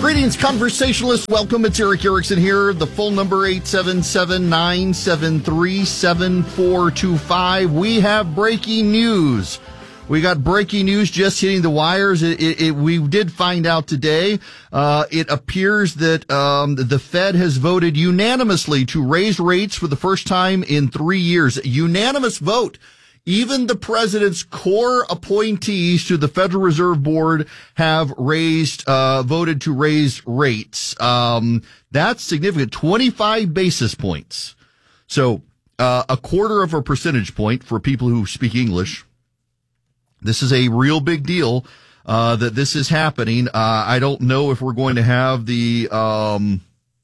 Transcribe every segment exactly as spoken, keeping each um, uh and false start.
Greetings, conversationalists. Welcome. It's Eric Erickson here. The phone number eight seven seven, nine seven three, seven four two five. We have breaking news. We got breaking news just hitting the wires. It, it, it, we did find out today. Uh, it appears that um, the Fed has voted unanimously to raise rates for the first time in three years. Unanimous vote. Even the president's core appointees to the Federal Reserve Board have raised, uh, voted to raise rates. Um, that's significant. twenty-five basis points. So, uh, a quarter of a percentage point for people who speak English. This is a real big deal, uh, that this is happening. Uh, I don't know if we're going to have the, um,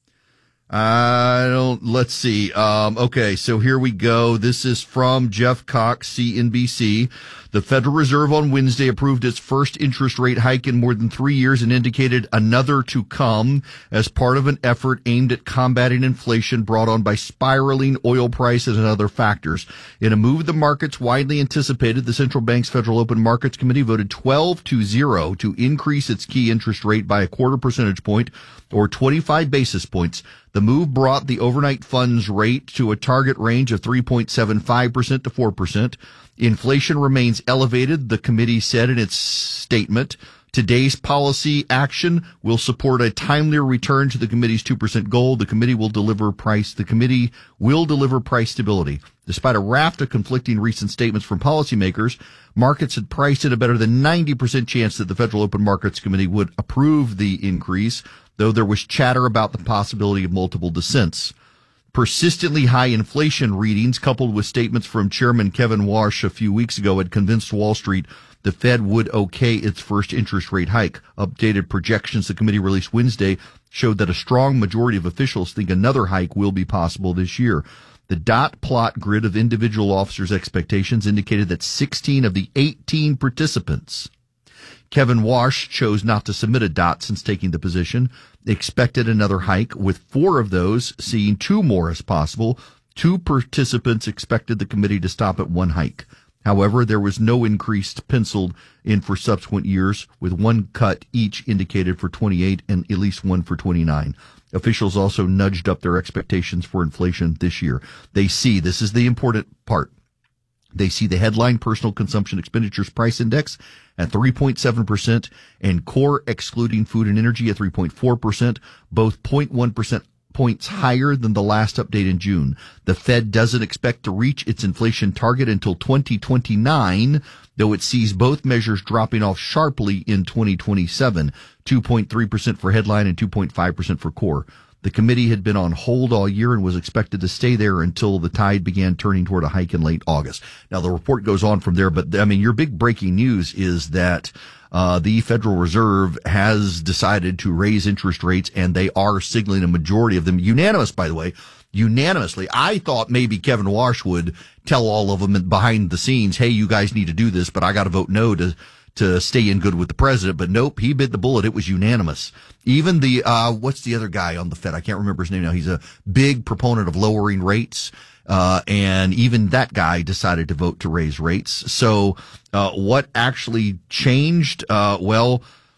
I don't, let's see. Um, okay, so here we go. This is from Jeff Cox, C N B C. The Federal Reserve on Wednesday approved its first interest rate hike in more than three years and indicated another to come as part of an effort aimed at combating inflation brought on by spiraling oil prices and other factors. In a move the markets widely anticipated, the central bank's Federal Open Markets Committee voted twelve to zero to increase its key interest rate by a quarter percentage point or twenty-five basis points. The move brought the overnight funds rate to a target range of three point seven five percent to four percent. Inflation remains elevated, the committee said in its statement. Today's policy action will support a timelier return to the committee's two percent goal. The committee will deliver price, the committee will deliver price stability. Despite a raft of conflicting recent statements from policymakers, markets had priced in a better than ninety percent chance that the Federal Open Markets Committee would approve the increase, though there was chatter about the possibility of multiple dissents. Persistently high inflation readings, coupled with statements from Chairman Kevin Warsh a few weeks ago, had convinced Wall Street the Fed would okay its first interest rate hike. Updated projections the committee released Wednesday showed that a strong majority of officials think another hike will be possible this year. The dot plot grid of individual officers' expectations indicated that sixteen of the eighteen participants, Kevin Warsh chose not to submit a dot since taking the position, expected another hike, with four of those seeing two more as possible. Two participants expected the committee to stop at one hike. However, there was no increase penciled in for subsequent years, with one cut each indicated for twenty-eight and at least one for twenty-nine. Officials also nudged up their expectations for inflation this year. They see, this is the important part, they see the headline personal consumption expenditures price index at three point seven percent and core excluding food and energy at three point four percent, both zero point one percent points higher than the last update in June. The Fed doesn't expect to reach its inflation target until twenty twenty-nine, though it sees both measures dropping off sharply in twenty twenty-seven, two point three percent for headline and two point five percent for core. The committee had been on hold all year and was expected to stay there until the tide began turning toward a hike in late August. Now, the report goes on from there, but, I mean, your big breaking news is that uh the Federal Reserve has decided to raise interest rates, and they are signaling a majority of them, unanimous, by the way, unanimously. I thought maybe Kevin Warsh would tell all of them behind the scenes, hey, you guys need to do this, but I got to vote no to to stay in good with the president. But nope, he bit the bullet. It was unanimous. Even the, uh, what's the other guy on the Fed? I can't remember his name now. He's a big proponent of lowering rates. Uh, and even that guy decided to vote to raise rates. So, uh, what actually changed? Uh, well,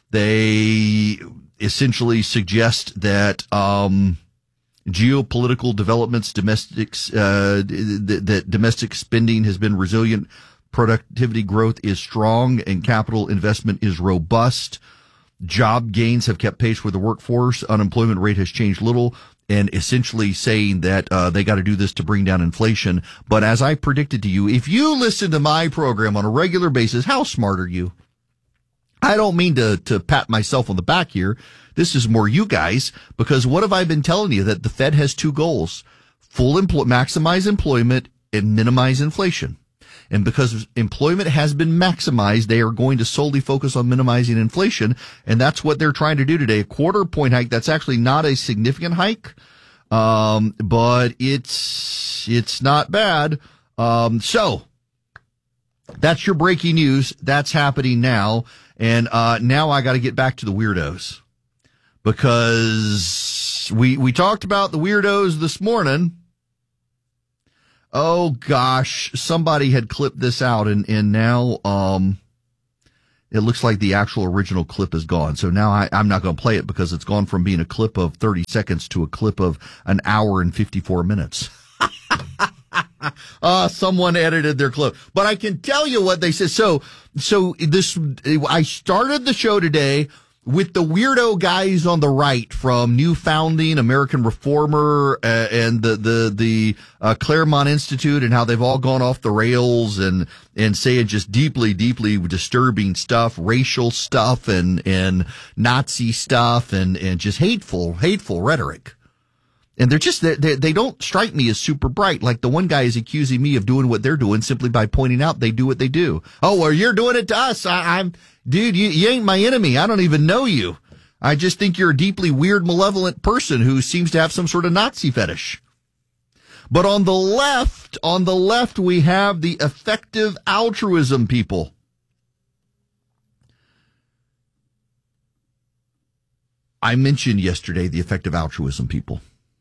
they essentially suggest that, um, geopolitical developments, domestics, uh, th- that domestic spending has been resilient. Productivity growth is strong and capital investment is robust. Job gains have kept pace with the workforce. Unemployment rate has changed little, and essentially saying that uh, they got to do this to bring down inflation. But as I predicted to you, if you listen to my program on a regular basis, how smart are you? I don't mean to, to pat myself on the back here. This is more you guys, because what have I been telling you? That the Fed has two goals: full employ, maximize employment and minimize inflation. And because employment has been maximized, they are going to solely focus on minimizing inflation. And that's what they're trying to do today. A quarter point hike. That's actually not a significant hike. Um, but it's, it's not bad. Um, so that's your breaking news. That's happening now. And, uh, now I got to get back to the weirdos, because we, we talked about the weirdos this morning. Oh gosh, somebody had clipped this out, and, and now, um, it looks like the actual original clip is gone. So now I, I'm not going to play it because it's gone from being a clip of thirty seconds to a clip of an hour and fifty-four minutes. uh, someone edited their clip. But I can tell you what they said. So, so this, I started the show today with the weirdo guys on the right from New Founding, American Reformer, uh, and the, the, the, uh, Claremont Institute, and how they've all gone off the rails and, and saying just deeply, deeply disturbing stuff, racial stuff and, and Nazi stuff and, and just hateful, hateful rhetoric. And they're just, they, they don't strike me as super bright. Like the one guy is accusing me of doing what they're doing simply by pointing out they do what they do. Oh, well, you're doing it to us. I, I'm, dude, you, you ain't my enemy. I don't even know you. I just think you're a deeply weird, malevolent person who seems to have some sort of Nazi fetish. But on the left, on the left, we have the effective altruism people. I mentioned yesterday the effective altruism people.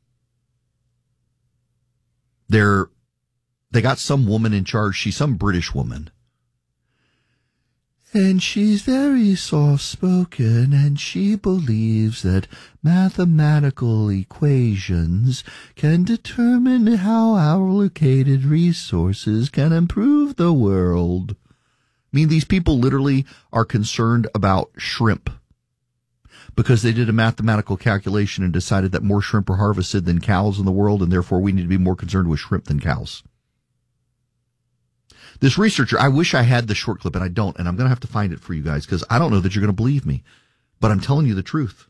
They're, they got some woman in charge. She's some British woman. And she's very soft-spoken, and she believes that mathematical equations can determine how allocated resources can improve the world. I mean, these people literally are concerned about shrimp because they did a mathematical calculation and decided that more shrimp are harvested than cows in the world, and therefore we need to be more concerned with shrimp than cows. This researcher, I wish I had the short clip, and I don't, and I'm going to have to find it for you guys because I don't know that you're going to believe me, but I'm telling you the truth.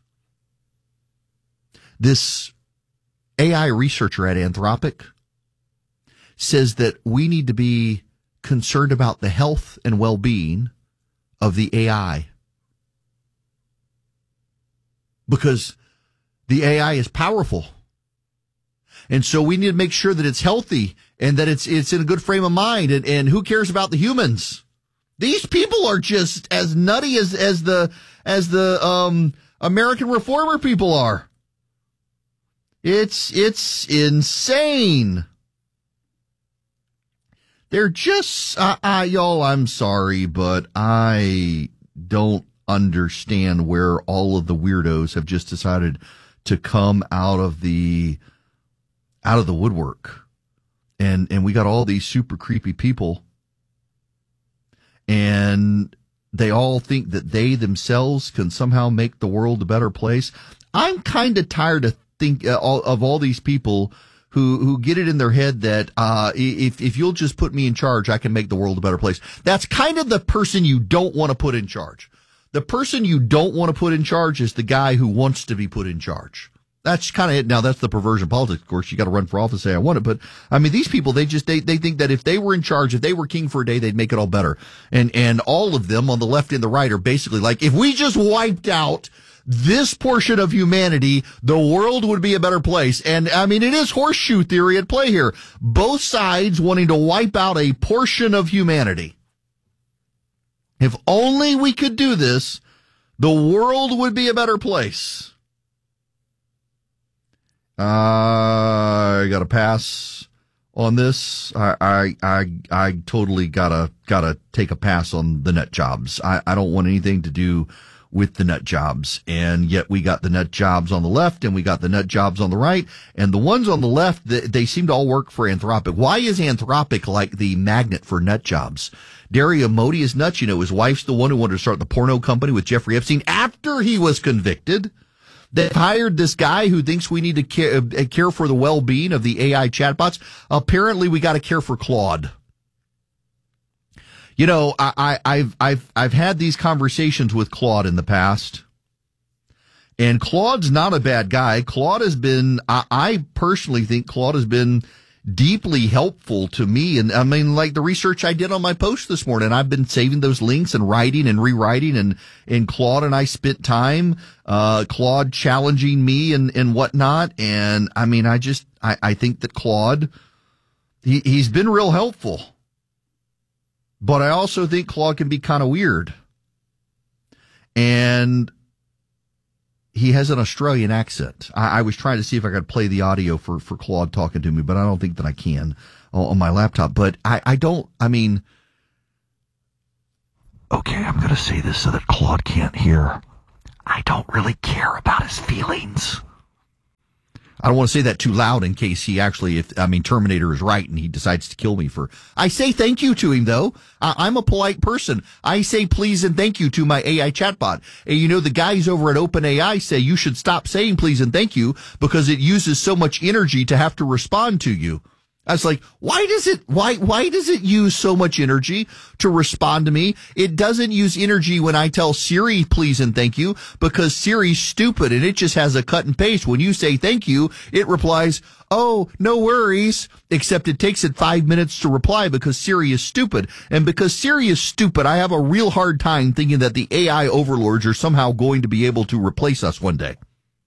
This A I researcher at Anthropic says that we need to be concerned about the health and well-being of the A I because the A I is powerful. And so we need to make sure that it's healthy and that it's it's in a good frame of mind. And, and who cares about the humans? These people are just as nutty as, as the as the um, American Reformer people are. It's it's insane. They're just uh, uh, y'all. I'm sorry, but I don't understand where all of the weirdos have just decided to come out of the out of the woodwork. And and we got all these super creepy people, and they all think that they themselves can somehow make the world a better place. I'm kind of tired of think uh, all, of all these people who who get it in their head that uh if if you'll just put me in charge, I can make the world a better place. That's kind of the person you don't want to put in charge. The person you don't want to put in charge is the guy who wants to be put in charge. That's kind of it. Now, that's the perversion of politics. Of course, you got to run for office and say, I want it. But, I mean, these people, they just, they, they think that if they were in charge, if they were king for a day, they'd make it all better. And, and all of them on the left and the right are basically like, if we just wiped out this portion of humanity, the world would be a better place. And, I mean, it is horseshoe theory at play here. Both sides wanting to wipe out a portion of humanity. If only we could do this, the world would be a better place. Uh, I got to pass on this. I, I, I, I totally gotta, gotta take a pass on the nut jobs. I, I don't want anything to do with the nut jobs. And yet we got the nut jobs on the left and we got the nut jobs on the right. And the ones on the left, they, they seem to all work for Anthropic. Why is Anthropic like the magnet for nut jobs? Dario Modi is nuts. You know, his wife's the one who wanted to start the porno company with Jeffrey Epstein after he was convicted. They've hired this guy who thinks we need to care, care for the well-being of the A I chatbots. Apparently, we got to care for Claude. You know, I, I, I've, I've, I've had these conversations with Claude in the past, and Claude's not a bad guy. Claude has been, I, I personally think Claude has been deeply helpful to me. And I mean, like the research I did on my post this morning, I've been saving those links and writing and rewriting, and, and Claude and I spent time, uh, Claude challenging me and, and whatnot. And I mean, I just, I, I think that Claude, he, he's been real helpful, but I also think Claude can be kind of weird. And he has an Australian accent. I, I was trying to see if I could play the audio for, for Claude talking to me, but I don't think that I can on, on my laptop. But I, I don't, I mean, Okay, I'm going to say this so that Claude can't hear. I don't really care about his feelings. I don't want to say that too loud in case he actually, if I mean, Terminator is right and he decides to kill me for. I say thank you to him, though. I, I'm a polite person. I say please and thank you to my A I chatbot. And you know, the guys over at OpenAI say you should stop saying please and thank you because it uses so much energy to have to respond to you. I was like, why does it, why, why does it use so much energy to respond to me? It doesn't use energy when I tell Siri, please and thank you, because Siri's stupid and it just has a cut and paste. When you say thank you, it replies, oh, no worries, except it takes it five minutes to reply because Siri is stupid. And because Siri is stupid, I have a real hard time thinking that the A I overlords are somehow going to be able to replace us one day.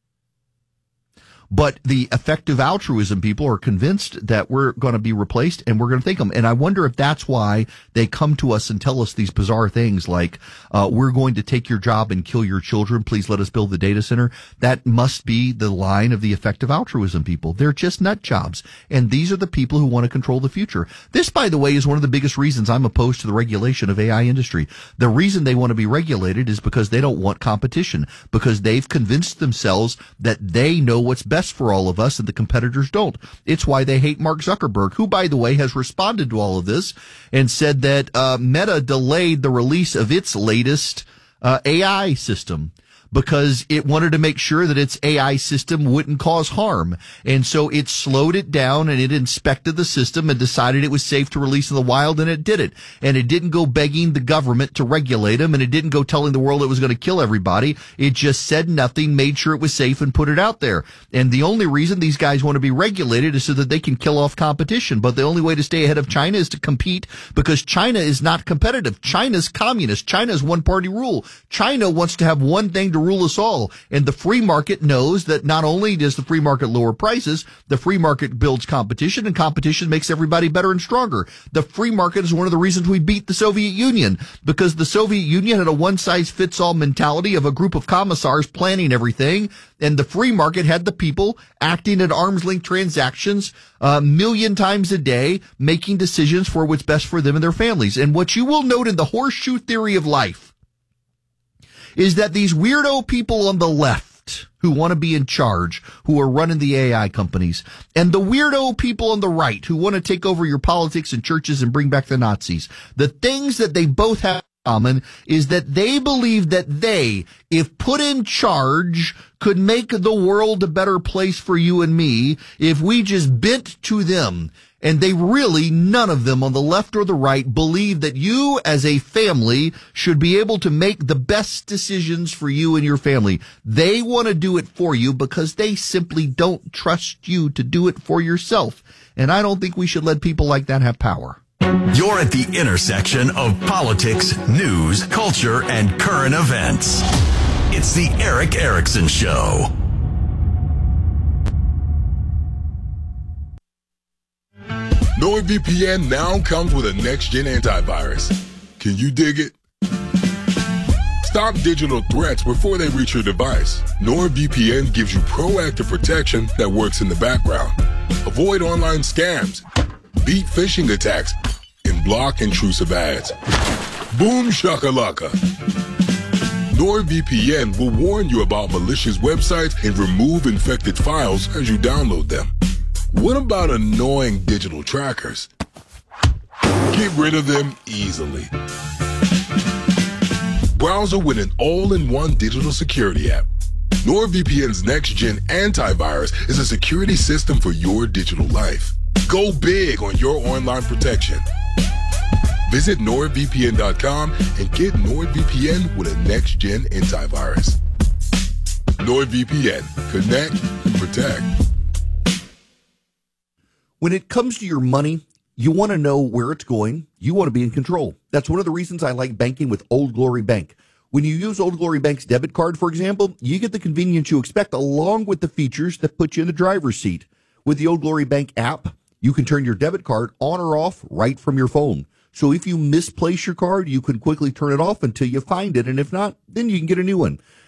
But the effective altruism people are convinced that we're going to be replaced and we're going to thank them. And I wonder if that's why they come to us and tell us these bizarre things like, uh, we're going to take your job and kill your children. Please let us build the data center. That must be the line of the effective altruism people. They're just nut jobs. And these are the people who want to control the future. This, by the way, is one of the biggest reasons I'm opposed to the regulation of A I industry. The reason they want to be regulated is because they don't want competition, because they've convinced themselves that they know what's best for all of us and the competitors don't. It's why they hate Mark Zuckerberg, who, by the way, has responded to all of this and said that uh, Meta delayed the release of its latest uh, A I system because it wanted to make sure that its A I system wouldn't cause harm. And so it slowed it down and it inspected the system and decided it was safe to release in the wild, and it did it. And it didn't go begging the government to regulate them, and it didn't go telling the world it was going to kill everybody. It just said nothing, made sure it was safe, and put it out there. And the only reason these guys want to be regulated is so that they can kill off competition. But the only way to stay ahead of China is to compete, because China is not competitive. China's communist. China's one-party rule. China wants to have one thing to rule us all. And the free market knows that not only does the free market lower prices, the free market builds competition, and competition makes everybody better and stronger. The free market is one of the reasons we beat the Soviet Union, because the Soviet Union had a one-size-fits-all mentality of a group of commissars planning everything, and the free market had the people acting at arm's-length transactions a million times a day, making decisions for what's best for them and their families. And what you will note in the horseshoe theory of life is that these weirdo people on the left who want to be in charge, who are running the A I companies, and the weirdo people on the right who want to take over your politics and churches and bring back the Nazis, the things that they both have in common is that they believe that they, if put in charge, could make the world a better place for you and me if we just bent to them. And they really, none of them on the left or the right, believe that you as a family should be able to make the best decisions for you and your family. They want to do it for you because they simply don't trust you to do it for yourself. And I don't think we should let people like that have power. You're at the intersection of politics, news, culture, and current events. It's the Erick Erickson Show. NordVPN now comes with a next-gen antivirus. Can you dig it? Stop digital threats before they reach your device. NordVPN gives you proactive protection that works in the background. Avoid online scams, beat phishing attacks, and block intrusive ads. Boom shakalaka. NordVPN will warn you about malicious websites and remove infected files as you download them. What about annoying digital trackers? Get rid of them easily. Browser with an all-in-one digital security app. NordVPN's next-gen antivirus is a security system for your digital life. Go big on your online protection. Visit nord V P N dot com and get NordVPN with a next-gen antivirus. NordVPN. Connect and protect. When it comes to your money, you want to know where it's going. You want to be in control. That's one of the reasons I like banking with Old Glory Bank. When you use Old Glory Bank's debit card, for example, you get the convenience you expect along with the features that put you in the driver's seat. With the Old Glory Bank app, you can turn your debit card on or off right from your phone. So if you misplace your card, you can quickly turn it off until you find it. And if not, then you can get a new one.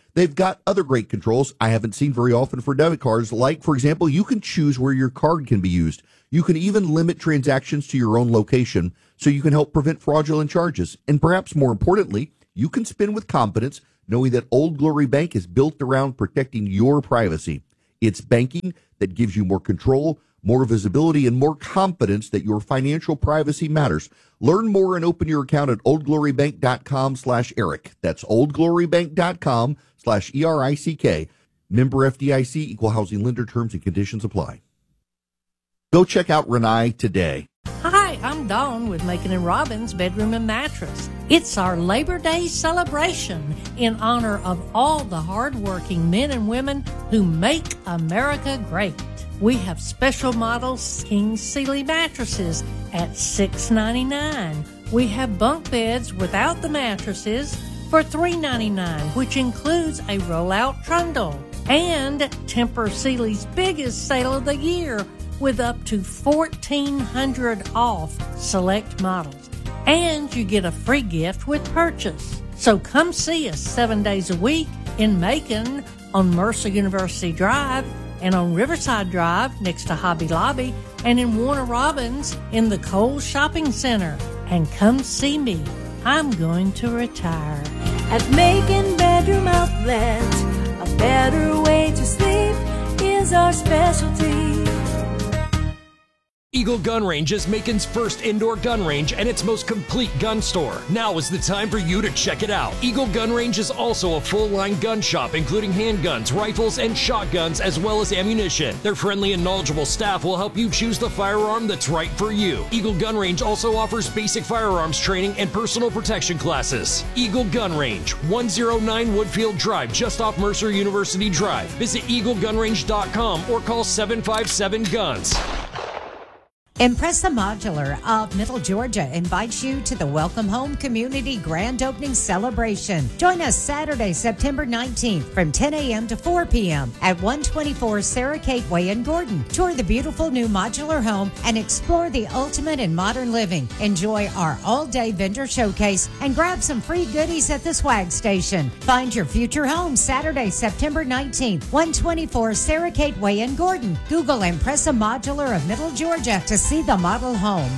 They've got other great controls I haven't seen very often for debit cards, like, for example, you can choose where your card can be used. You can even limit transactions to your own location so you can help prevent fraudulent charges. And perhaps more importantly, you can spend with confidence knowing that Old Glory Bank is built around protecting your privacy. It's banking that gives you more control, more visibility, and more confidence that your financial privacy matters. Learn more and open your account at oldglorybank.com slash Eric. That's oldglorybank.com slash E R I C K. Member F D I C, equal housing lender, terms and conditions apply. Go check out Renai today. Hi, I'm Dawn with Macon and Robbins Bedroom and Mattress. It's our Labor Day celebration in honor of all the hardworking men and women who make America great. We have special models King Sealy mattresses at six ninety-nine. We have bunk beds without the mattresses for three ninety-nine, which includes a roll-out trundle. And Tempur Sealy's biggest sale of the year with up to fourteen hundred off select models. And you get a free gift with purchase. So come see us seven days a week in Macon on Mercer University Drive and on Riverside Drive next to Hobby Lobby and in Warner Robins in the Kohl's Shopping Center. And come see me. I'm going to retire. At Macon Bedroom Outlet, a better way to sleep is our specialty. Eagle Gun Range is Macon's first indoor gun range and its most complete gun store. Now is the time for you to check it out. Eagle Gun Range is also a full-line gun shop, including handguns, rifles, and shotguns, as well as ammunition. Their friendly and knowledgeable staff will help you choose the firearm that's right for you. Eagle Gun Range also offers basic firearms training and personal protection classes. Eagle Gun Range, one oh nine Woodfield Drive, just off Mercer University Drive. Visit eagle gun range dot com or call seven five seven guns. Impressa Modular of Middle Georgia invites you to the Welcome Home Community Grand Opening Celebration. Join us Saturday, September nineteenth from ten a.m. to four p.m. at one twenty-four Sarah Kate Way in Gordon. Tour the beautiful new modular home and explore the ultimate in modern living. Enjoy our all-day vendor showcase and grab some free goodies at the swag station. Find your future home Saturday, September nineteenth, one twenty-four Sarah Kate Way in Gordon. Google Impressa Modular of Middle Georgia to see the model home.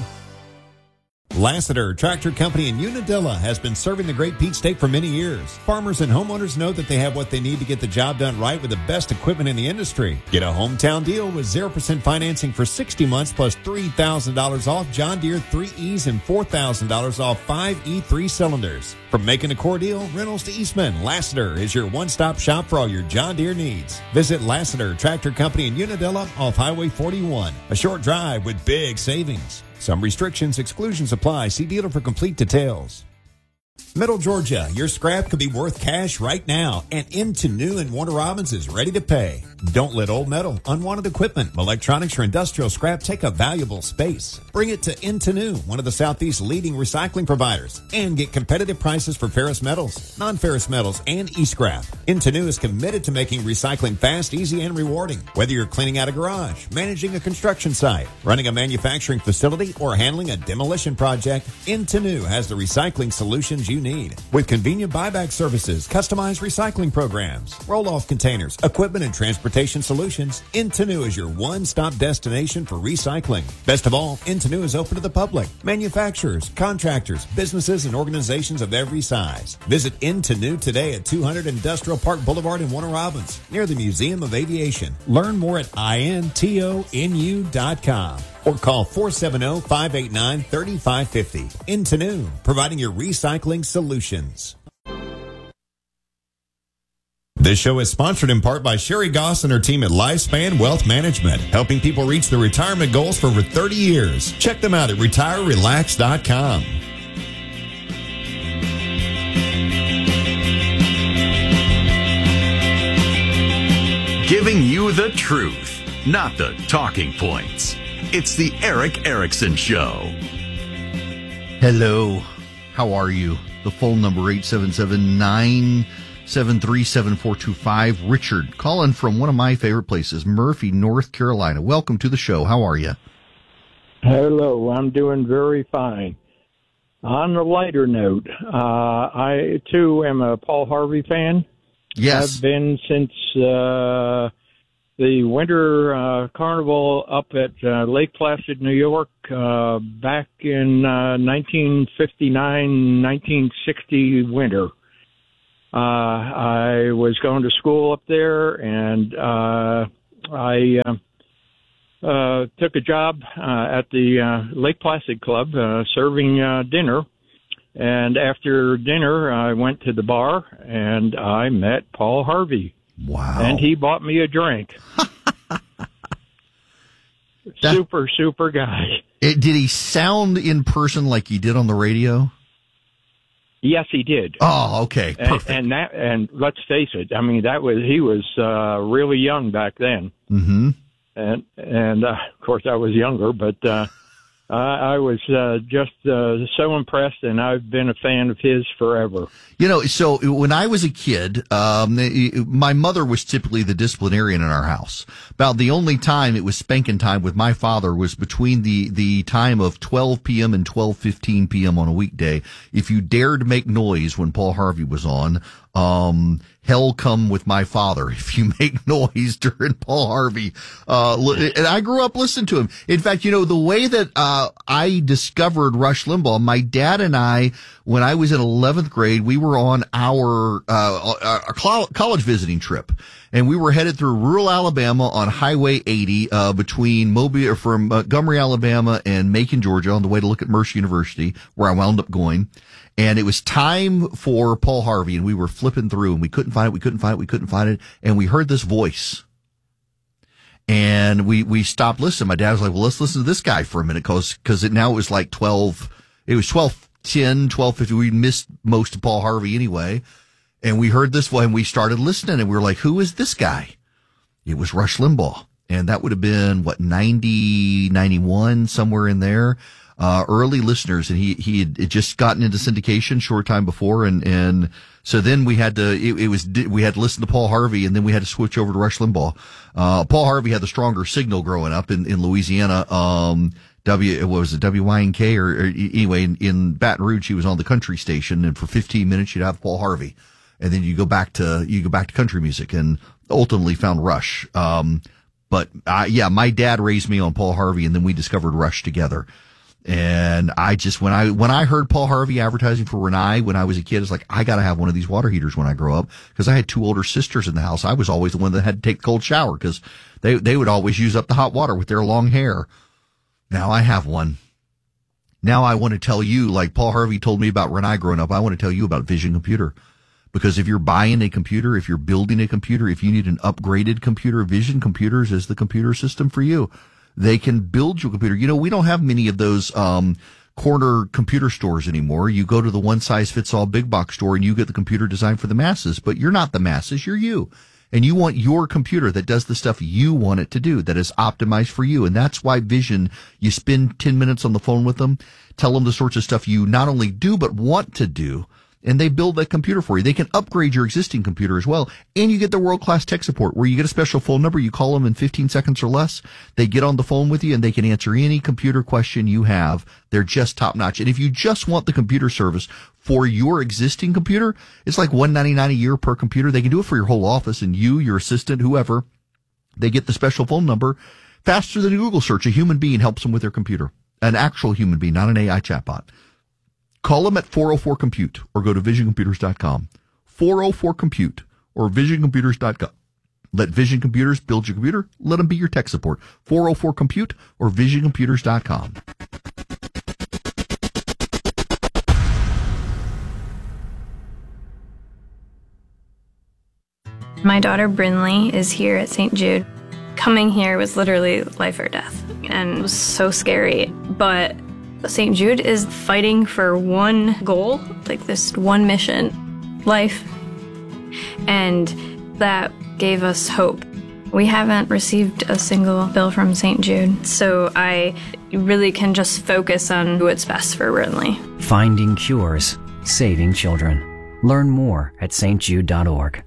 Lassiter Tractor Company in Unadilla has been serving the Great Peach State for many years. Farmers and homeowners know that they have what they need to get the job done right with the best equipment in the industry. Get a hometown deal with zero percent financing for sixty months plus three thousand dollars off John Deere three E's and four thousand dollars off five E three cylinders. From Macon to Cordele, Reynolds to Eastman, Lassiter is your one-stop shop for all your John Deere needs. Visit Lassiter Tractor Company in Unadilla off Highway forty-one. A short drive with big savings. Some restrictions, exclusions apply. See dealer for complete details. Middle Georgia, your scrap could be worth cash right now, and Into New and Warner Robins is ready to pay. Don't let old metal, unwanted equipment, electronics, or industrial scrap take up valuable space. Bring it to Into New, one of the Southeast's leading recycling providers, and get competitive prices for ferrous metals, non-ferrous metals, and e-scrap. Into New is committed to making recycling fast, easy, and rewarding. Whether you're cleaning out a garage, managing a construction site, running a manufacturing facility, or handling a demolition project, Into New has the recycling solutions you need. With convenient buyback services, customized recycling programs, roll-off containers, equipment, and transportation solutions, Into New is your one-stop destination for recycling. Best of all, Into New is open to the public, manufacturers, contractors, businesses, and organizations of every size. Visit Into New today at two hundred Industrial Park Boulevard in Warner Robins, near the Museum of Aviation. Learn more at intonu dot com. Or call four seven zero, five eight nine, three five five zero. Into New, providing your recycling solutions. This show is sponsored in part by Sherry Goss and her team at Lifespan Wealth Management, helping people reach their retirement goals for over thirty years. Check them out at retire relax dot com. Giving you the truth, not the talking points. It's the Eric Erickson Show. Hello. How are you? The phone number eight seven seven, nine seven three, seven four two five. Richard, calling from one of my favorite places, Murphy, North Carolina. Welcome to the show. How are you? Hello. I'm doing very fine. On a lighter note, uh, I, too, am a Paul Harvey fan. Yes. Have been since uh, the winter uh, carnival up at uh, Lake Placid, New York, uh, back in uh, nineteen fifty-nine, nineteen sixty winter. Uh, I was going to school up there, and uh, I uh, uh, took a job uh, at the uh, Lake Placid Club uh, serving uh, dinner. And after dinner, I went to the bar, and I met Paul Harvey. Wow. And he bought me a drink. That, super, super guy. It, did he sound in person like he did on the radio? Yes, he did. Oh, okay. Perfect. And, and that, and let's face it, I mean, that was, he was, uh, really young back then. Mm-hmm. And, and, uh, of course I was younger, but, uh, I, I was, uh, just, uh, so impressed, and I've been a fan of his forever. You know, so when I was a kid, um, my mother was typically the disciplinarian in our house. About the only time it was spanking time with my father was between the, the time of twelve p.m. and twelve fifteen p.m. on a weekday. If you dared make noise when Paul Harvey was on, um, hell come with my father if you make noise during Paul Harvey. Uh, and I grew up listening to him. In fact, you know, the way that, uh, I discovered Rush Limbaugh, my dad and I, when I was in eleventh grade, we were on our, uh, our college visiting trip, and we were headed through rural Alabama on Highway eighty, uh, between Mobile, from Montgomery, Alabama and Macon, Georgia, on the way to look at Mercer University, where I wound up going. And it was time for Paul Harvey, and we were flipping through, and we couldn't find it, we couldn't find it, we couldn't find it, and we heard this voice. And we, we stopped listening. My dad was like, well, let's listen to this guy for a minute, cause, cause it now it was like twelve, it was twelve ten, twelve fifty. We missed most of Paul Harvey anyway. And we heard this voice, and we started listening, and we were like, who is this guy? It was Rush Limbaugh. And that would have been, what, ninety, ninety-one, somewhere in there. Uh, early listeners, and he, he had just gotten into syndication short time before. And, and so then we had to, it, it was, we had to listen to Paul Harvey, and then we had to switch over to Rush Limbaugh. Uh, Paul Harvey had the stronger signal growing up in, in Louisiana. Um, W, what was it, W Y N K, or, or anyway, in, in Baton Rouge, he was on the country station, and for fifteen minutes you'd have Paul Harvey. And then you go back to, you go back to country music, and ultimately found Rush. Um, but, uh, yeah, my dad raised me on Paul Harvey, and then we discovered Rush together. And I just, when I, when I heard Paul Harvey advertising for Rinnai when I was a kid, it's like, I gotta have one of these water heaters when I grow up. Cause I had two older sisters in the house. I was always the one that had to take the cold shower, cause they, they would always use up the hot water with their long hair. Now I have one. Now I want to tell you, like Paul Harvey told me about Rinnai growing up, I want to tell you about Vision Computer. Because if you're buying a computer, if you're building a computer, if you need an upgraded computer, Vision Computers is the computer system for you. They can build you a computer. You know, we don't have many of those, um, corner computer stores anymore. You go to the one size fits all big box store and you get the computer designed for the masses, but you're not the masses. You're you. And you want your computer that does the stuff you want it to do, that is optimized for you. And that's why Vision, you spend ten minutes on the phone with them, tell them the sorts of stuff you not only do, but want to do. And they build that computer for you. They can upgrade your existing computer as well. And you get the world-class tech support where you get a special phone number. You call them in fifteen seconds or less. They get on the phone with you and they can answer any computer question you have. They're just top-notch. And if you just want the computer service for your existing computer, it's like one hundred ninety-nine dollars a year per computer. They can do it for your whole office, and you, your assistant, whoever, they get the special phone number faster than a Google search. A human being helps them with their computer. An actual human being, not an A I chatbot. Call them at four oh four compute or go to vision computers dot com. four oh four compute or vision computers dot com. Let Vision Computers build your computer. Let them be your tech support. four oh four compute or vision computers dot com. My daughter Brinley is here at Saint Jude. Coming here was literally life or death, and it was so scary. But Saint Jude is fighting for one goal, like this one mission, life. And that gave us hope. We haven't received a single bill from Saint Jude, so I really can just focus on what's best for Brinley. Finding cures, saving children. Learn more at s t jude dot org.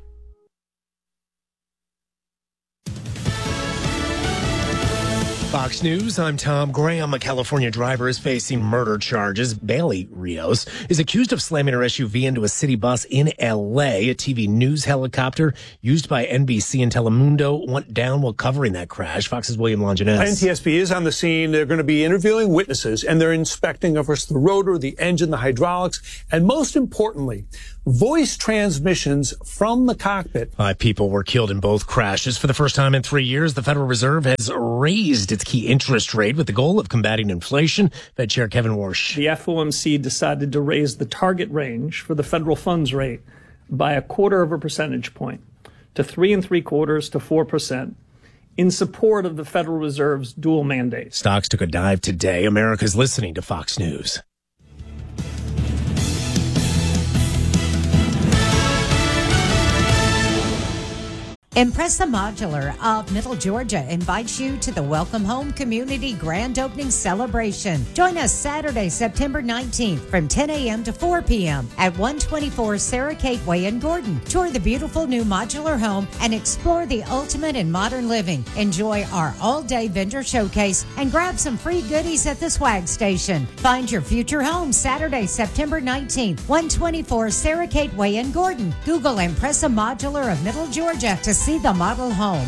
Fox News, I'm Tom Graham. A California driver is facing murder charges. Bailey Rios is accused of slamming her S U V into a city bus in L A. A T V news helicopter used by N B C and Telemundo went down while covering that crash. Fox's William Longinus. N T S B is on the scene. They're going to be interviewing witnesses, and they're inspecting, of course, the rotor, the engine, the hydraulics, and most importantly, voice transmissions from the cockpit. Five people were killed in both crashes. For the first time in three years, the Federal Reserve has raised its key interest rate with the goal of combating inflation. Fed Chair Kevin Warsh. The F O M C decided to raise the target range for the federal funds rate by a quarter of a percentage point to three and three quarters to four percent in support of the Federal Reserve's dual mandate. Stocks took a dive today. America's listening to Fox News. Impressa Modular of Middle Georgia invites you to the Welcome Home Community Grand Opening Celebration. Join us Saturday, September nineteenth from ten a.m. to four p.m. at one twenty-four Sarah Kate Way in Gordon. Tour the beautiful new modular home and explore the ultimate in modern living. Enjoy our all-day vendor showcase and grab some free goodies at the swag station. Find your future home Saturday, September nineteenth, one twenty-four Sarah Kate Way in Gordon. Google Impressa Modular of Middle Georgia to see the model home.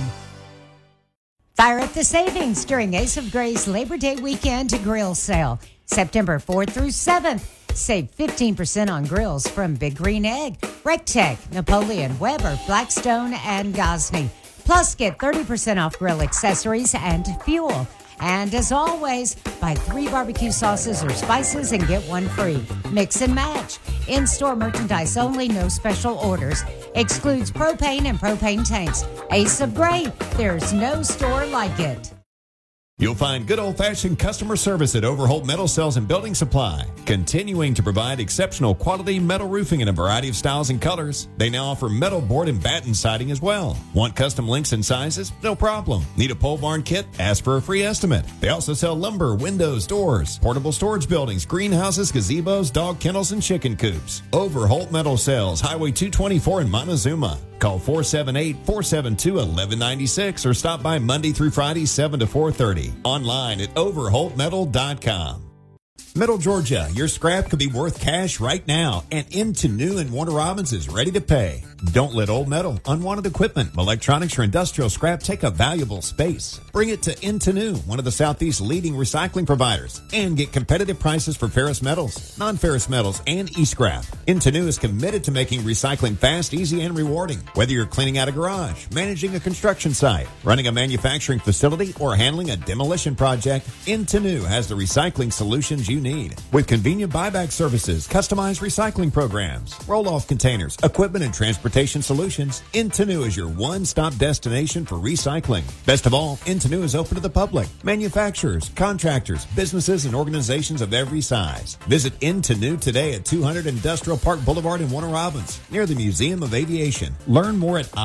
Fire up the savings during Ace of Gray's Labor Day weekend grill sale. September fourth through seventh. Save fifteen percent on grills from Big Green Egg, Rectech, Napoleon, Weber, Blackstone, and Gosney. Plus, get thirty percent off grill accessories and fuel. And as always, buy three barbecue sauces or spices and get one free. Mix and match. In-store merchandise only, no special orders. Excludes propane and propane tanks. Ace of Gray, there's no store like it. You'll find good old-fashioned customer service at Overholt Metal Cells and Building Supply, continuing to provide exceptional quality metal roofing in a variety of styles and colors. They now offer metal board and batten siding as well. Want custom links and sizes? No problem. Need a pole barn kit? Ask for a free estimate. They also sell lumber, windows, doors, portable storage buildings, greenhouses, gazebos, dog kennels, and chicken coops. Overholt Metal Cells, Highway two twenty-four in Montezuma. Call four seven eight, four seven two, one one nine six or stop by Monday through Friday, seven to four thirty. Online at overholt metal dot com. Middle Georgia, your scrap could be worth cash right now, and Into New and Warner Robins is ready to pay. Don't let old metal, unwanted equipment, electronics, or industrial scrap take up valuable space. Bring it to Into New, one of the Southeast's leading recycling providers, and get competitive prices for ferrous metals, non-ferrous metals, and e-scrap. Into New is committed to making recycling fast, easy, and rewarding. Whether you're cleaning out a garage, managing a construction site, running a manufacturing facility, or handling a demolition project, Into New has the recycling solutions you need. With convenient buyback services, customized recycling programs, roll-off containers, equipment and transportation solutions, Into New is your one-stop destination for recycling. Best of all, Into New is open to the public, manufacturers, contractors, businesses, and organizations of every size. Visit Into New today at two hundred Industrial Park Boulevard in Warner Robins, near the Museum of Aviation. Learn more at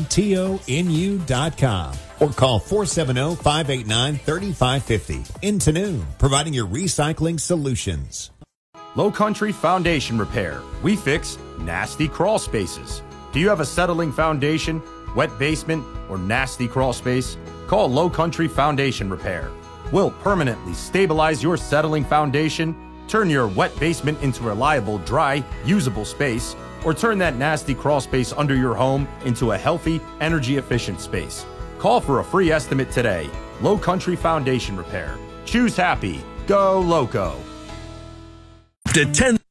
intonu dot com. Or call four seven zero, five eight nine, three five five zero. Into New, providing your recycling solutions. Low Country Foundation Repair. We fix nasty crawl spaces. Do you have a settling foundation, wet basement, or nasty crawl space? Call Low Country Foundation Repair. We'll permanently stabilize your settling foundation, turn your wet basement into a reliable, dry, usable space, or turn that nasty crawl space under your home into a healthy, energy-efficient space. Call for a free estimate today. Low Country Foundation Repair. Choose happy. Go Loco. To ten